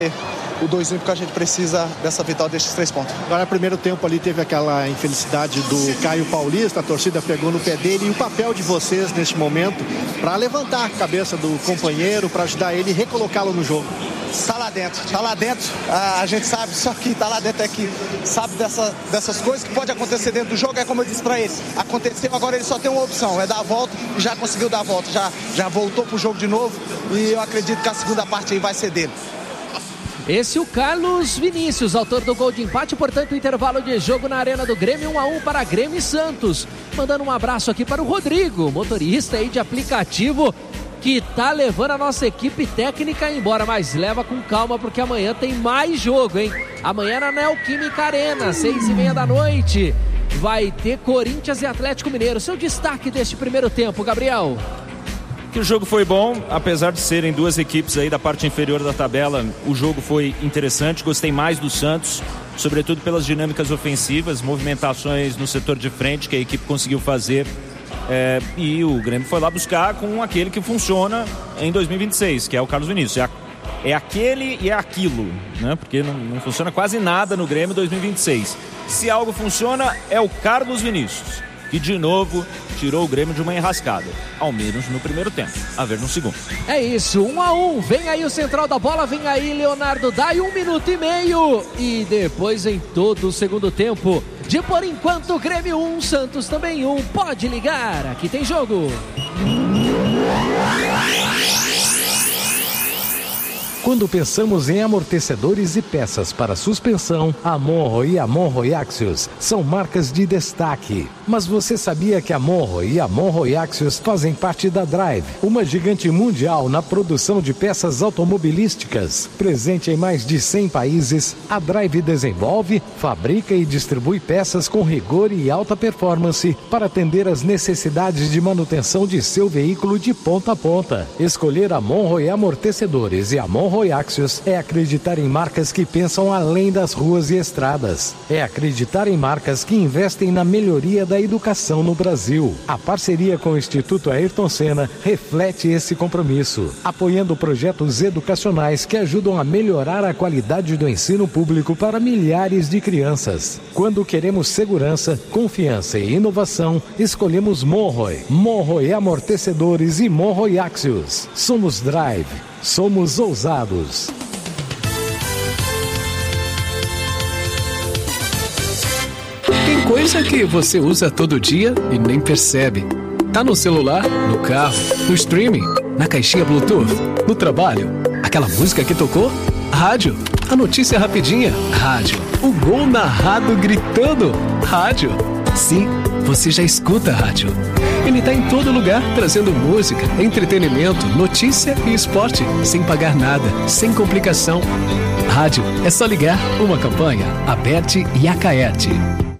O 2-1 porque a gente precisa dessa vitória, desses 3 pontos. Agora, no primeiro tempo ali, teve aquela infelicidade do Caio Paulista, a torcida pegou no pé dele, e o papel de vocês neste momento para levantar a cabeça do companheiro, para ajudar ele e recolocá-lo no jogo. Tá lá dentro, a gente sabe, só que tá lá dentro é que sabe dessas coisas que pode acontecer dentro do jogo. É como eu disse para ele, aconteceu, agora ele só tem uma opção, é dar a volta, e já conseguiu dar a volta, já voltou pro jogo de novo, e eu acredito que a segunda parte aí vai ser dele. Esse é o Carlos Vinícius, autor do gol de empate, portanto, intervalo de jogo na Arena do Grêmio, 1-1 para Grêmio e Santos. Mandando um abraço aqui para o Rodrigo, motorista aí de aplicativo, que tá levando a nossa equipe técnica embora, mas leva com calma porque amanhã tem mais jogo, hein? Amanhã na Neoquímica Arena, 6:30 da noite, vai ter Corinthians e Atlético Mineiro. Seu destaque deste primeiro tempo, Gabriel? Que o jogo foi bom, apesar de serem duas equipes aí da parte inferior da tabela, o jogo foi interessante, gostei mais do Santos, sobretudo pelas dinâmicas ofensivas, movimentações no setor de frente que a equipe conseguiu fazer, e o Grêmio foi lá buscar com aquele que funciona em 2026, que é o Carlos Vinícius. É aquele e é aquilo, né? Porque não funciona quase nada no Grêmio 2026. Se algo funciona, é o Carlos Vinícius, que de novo tirou o Grêmio de uma enrascada, ao menos no primeiro tempo, a ver no segundo. É isso, 1-1, vem aí o central da bola, vem aí Leonardo Dai, 1 minuto e meio, e depois em todo o segundo tempo, de por enquanto Grêmio 1, Santos também 1, pode ligar, aqui tem jogo. Quando pensamos em amortecedores e peças para suspensão, a Monroe e a Monroe Axios são marcas de destaque. Mas você sabia que a Monroe e a Monroe Axios fazem parte da Drive, uma gigante mundial na produção de peças automobilísticas? Presente em mais de 100 países, a Drive desenvolve, fabrica e distribui peças com rigor e alta performance para atender às necessidades de manutenção de seu veículo de ponta a ponta. Escolher a Monroe Amortecedores e a Monroe Axios é acreditar em marcas que pensam além das ruas e estradas. É acreditar em marcas que investem na melhoria da educação no Brasil. A parceria com o Instituto Ayrton Senna reflete esse compromisso, apoiando projetos educacionais que ajudam a melhorar a qualidade do ensino público para milhares de crianças. Quando queremos segurança, confiança e inovação, escolhemos Monroe. Monroe Amortecedores e Monroe Axios. Somos Drive. Somos ousados. Tem coisa que você usa todo dia e nem percebe. Tá no celular, no carro, no streaming, na caixinha Bluetooth, no trabalho. Aquela música que tocou? Rádio. A notícia rapidinha? Rádio. O gol narrado gritando? Rádio. Sim, você já escuta a rádio. Ele está em todo lugar, trazendo música, entretenimento, notícia e esporte, sem pagar nada, sem complicação. Rádio, é só ligar. Uma campanha, Aberte e Acaerte.